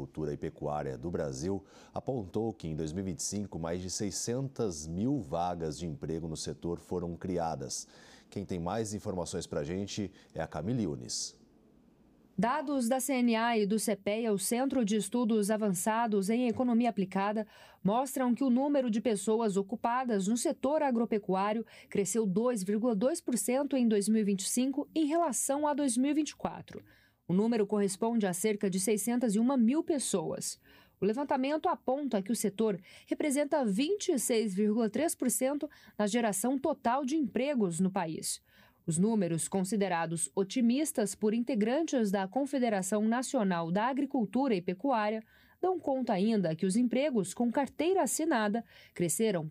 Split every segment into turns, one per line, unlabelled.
Agricultura e Pecuária do Brasil apontou que em 2025 mais de 600 mil vagas de emprego no setor foram criadas. Quem tem mais informações para a gente é a Camille Yunis.
Dados da CNA e do CPEA, o Centro de Estudos Avançados em Economia Aplicada, mostram que o número de pessoas ocupadas no setor agropecuário cresceu 2,2% em 2025 em relação a 2024. O número corresponde a cerca de 601 mil pessoas. O levantamento aponta que o setor representa 26,3% na geração total de empregos no país. Os números, considerados otimistas por integrantes da Confederação Nacional da Agricultura e Pecuária, dão conta ainda que os empregos com carteira assinada cresceram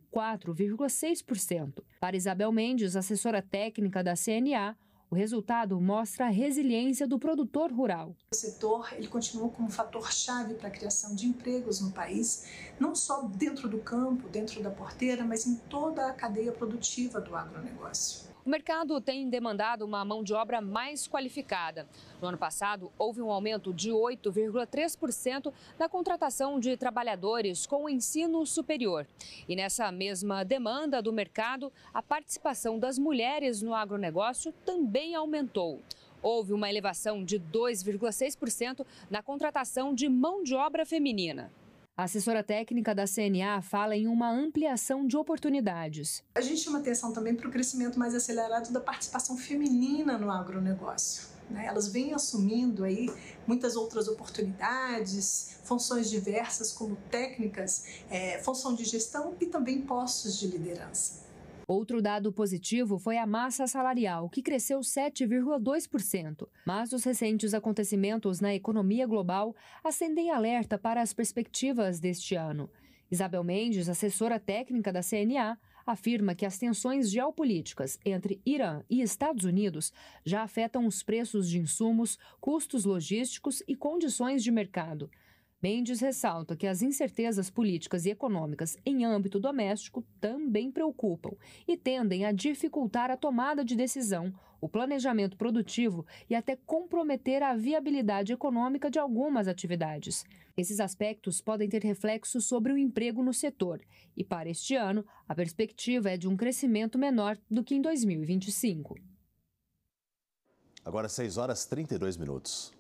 4,6%. Para Isabel Mendes, assessora técnica da CNA, o resultado mostra a resiliência do produtor rural.
O setor ele continua como fator-chave para a criação de empregos no país, não só dentro do campo, dentro da porteira, mas em toda a cadeia produtiva do agronegócio.
O mercado tem demandado uma mão de obra mais qualificada. No ano passado, houve um aumento de 8,3% na contratação de trabalhadores com ensino superior. E nessa mesma demanda do mercado, a participação das mulheres no agronegócio também aumentou. Houve uma elevação de 2,6% na contratação de mão de obra feminina. A assessora técnica da CNA fala em uma ampliação de oportunidades.
A gente chama atenção também para o crescimento mais acelerado da participação feminina no agronegócio. Elas vêm assumindo aí muitas outras oportunidades, funções diversas como técnicas, função de gestão e também postos de liderança.
Outro dado positivo foi a massa salarial, que cresceu 7,2%. Mas os recentes acontecimentos na economia global acendem alerta para as perspectivas deste ano. Isabel Mendes, assessora técnica da CNA, afirma que as tensões geopolíticas entre Irã e Estados Unidos já afetam os preços de insumos, custos logísticos e condições de mercado. Mendes ressalta que as incertezas políticas e econômicas em âmbito doméstico também preocupam e tendem a dificultar a tomada de decisão, o planejamento produtivo e até comprometer a viabilidade econômica de algumas atividades. Esses aspectos podem ter reflexos sobre o emprego no setor e, para este ano, a perspectiva é de um crescimento menor do que em 2025.
Agora 6 horas e 32 minutos.